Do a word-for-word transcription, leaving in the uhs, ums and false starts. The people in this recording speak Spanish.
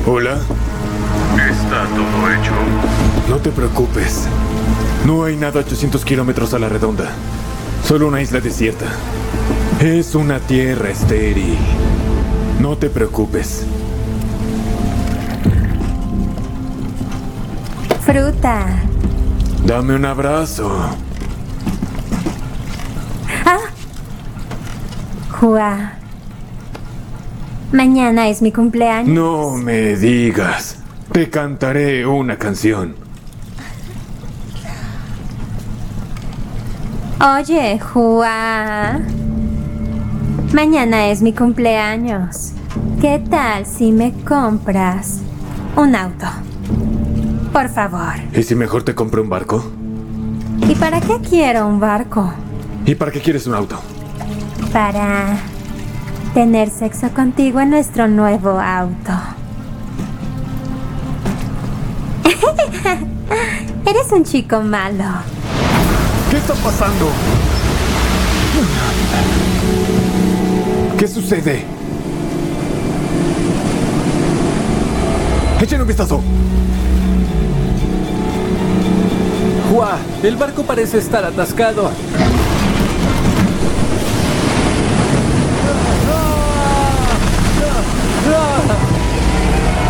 Hola. Está todo hecho. No te preocupes. No hay nada a ochocientos kilómetros a la redonda. Solo una isla desierta. Es una tierra estéril. No te preocupes. Fruta. Dame un abrazo. Ah. Juá. Mañana es mi cumpleaños. No me digas. Te cantaré una canción. Oye, Juá. Mañana es mi cumpleaños. ¿Qué tal si me compras un auto? Por favor. ¿Y si mejor te compro un barco? ¿Y para qué quiero un barco? ¿Y para qué quieres un auto? Para tener sexo contigo en nuestro nuevo auto. Eres un chico malo. ¿Qué está pasando? ¿Qué sucede? Echen un vistazo. ¡Juá! El barco parece estar atascado.